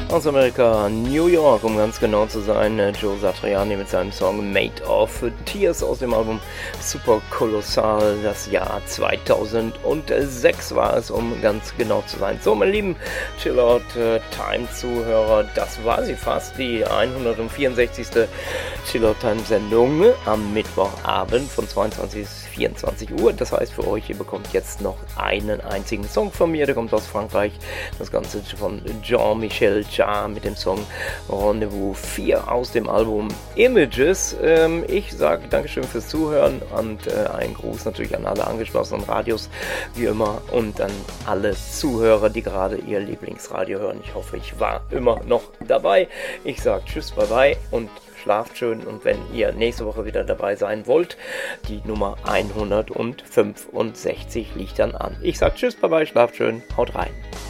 Aus Amerika, New York, um ganz genau zu sein, Joe Satriani mit seinem Song Made of Tears aus dem Album Super Kolossal. Das Jahr 2006 war es, um ganz genau zu sein. So, meine lieben Chillout Time Zuhörer, das war sie fast, die 164. Chillout Time Sendung am Mittwochabend von 22 bis 24 Uhr. Das heißt für euch, ihr bekommt jetzt noch einen einzigen Song von mir, der kommt aus Frankreich. Das Ganze von Jean-Michel Jarre mit dem Song Rendezvous 4 aus dem Album Images. Ich sage Dankeschön fürs Zuhören und einen Gruß natürlich an alle angeschlossenen Radios, wie immer, und an alle Zuhörer, die gerade ihr Lieblingsradio hören. Ich hoffe, ich war immer noch dabei. Ich sage Tschüss, bye bye und schlaft schön, und wenn ihr nächste Woche wieder dabei sein wollt, die Nummer 165 liegt dann an. Ich sage Tschüss, bye bye, schlaft schön, haut rein.